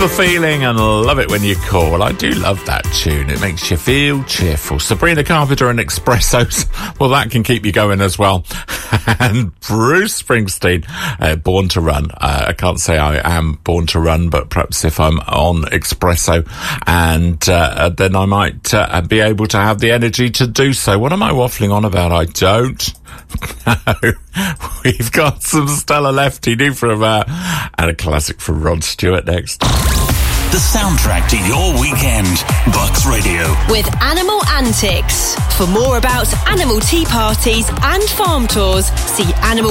the feeling and love it when you call. I do love that tune. It makes you feel cheerful. Sabrina Carpenter and Expressos. Well, that can keep you going as well. And Bruce Springsteen, Born to Run. I can't say I am born to run, but perhaps if I'm on Espresso, and then I might be able to have the energy to do so. What am I waffling on about? I don't know. We've got some Stella Lefty new from and a classic from Rod Stewart next. The soundtrack to your weekend. Bucks Radio. With Animal Antics. For more about animal tea parties and farm tours, see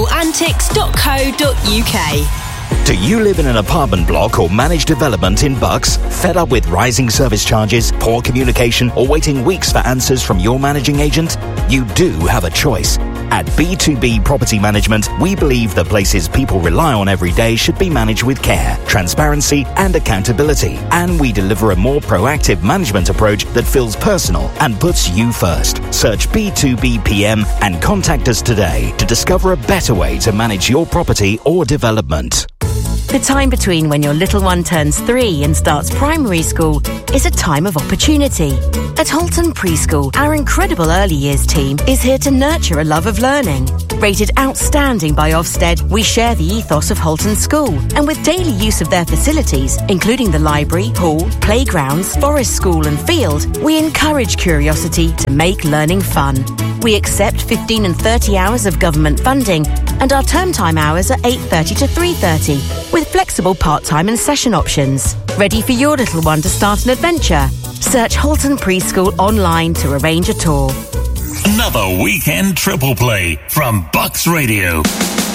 animalantics.co.uk. Do you live in an apartment block or managed development in Bucks? Fed up with rising service charges, poor communication, or waiting weeks for answers from your managing agent? You do have a choice. At B2B Property Management, we believe the places people rely on every day should be managed with care, transparency, and accountability. And we deliver a more proactive management approach that feels personal and puts you first. Search B2B PM and contact us today to discover a better way to manage your property or development. The time between when your little one turns 3 and starts primary school is a time of opportunity. At Holton Preschool, our incredible early years team is here to nurture a love of learning. Rated outstanding by Ofsted, we share the ethos of Holton School, and with daily use of their facilities, including the library, hall, playgrounds, forest school and field, we encourage curiosity to make learning fun. We accept 15 and 30 hours of government funding, and our term time hours are 8:30 to 3:30, with flexible part-time and session options. Ready for your little one to start an adventure? Search Holton Preschool online to arrange a tour. Another weekend triple play from Bucks Radio.